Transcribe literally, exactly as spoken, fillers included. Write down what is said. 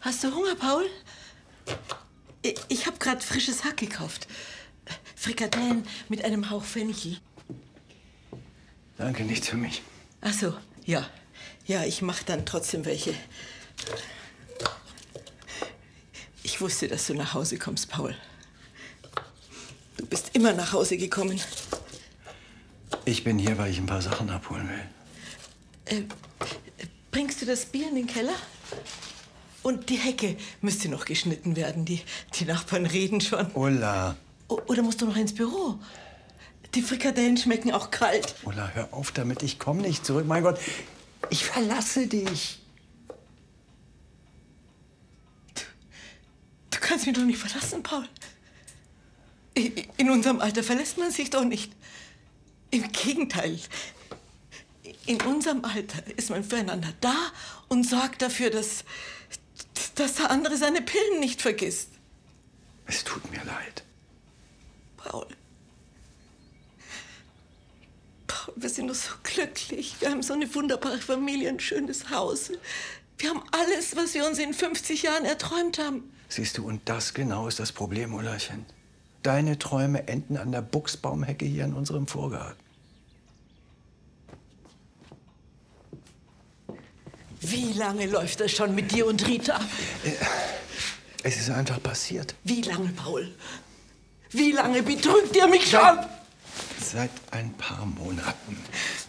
Hast du Hunger, Paul? Ich, ich habe gerade frisches Hack gekauft. Frikadellen mit einem Hauch Fenchel. Danke, nichts für mich. Ach so, ja. Ja, ich mache dann trotzdem welche. Ich wusste, dass du nach Hause kommst, Paul. Du bist immer nach Hause gekommen. Ich bin hier, weil ich ein paar Sachen abholen will. Äh, bringst du das Bier in den Keller? Und die Hecke müsste noch geschnitten werden. Die, die Nachbarn reden schon. Ulla. O oder musst du noch ins Büro? Die Frikadellen schmecken auch kalt. Ulla, hör auf damit. Ich komme nicht zurück. Mein Gott, ich verlasse dich. Du, du kannst mich doch nicht verlassen, Paul. In unserem Alter verlässt man sich doch nicht. Im Gegenteil. In unserem Alter ist man füreinander da und sorgt dafür, dass, dass der andere seine Pillen nicht vergisst. Es tut mir leid. Paul. Paul, wir sind doch so glücklich. Wir haben so eine wunderbare Familie, ein schönes Haus. Wir haben alles, was wir uns in fünfzig Jahren erträumt haben. Siehst du, und das genau ist das Problem, Ullerchen. Deine Träume enden an der Buchsbaumhecke hier in unserem Vorgarten. Wie lange läuft das schon mit dir und Rita? Es ist einfach passiert. Wie lange, Paul? Wie lange betrügt ihr mich schon? Seit ein paar Monaten.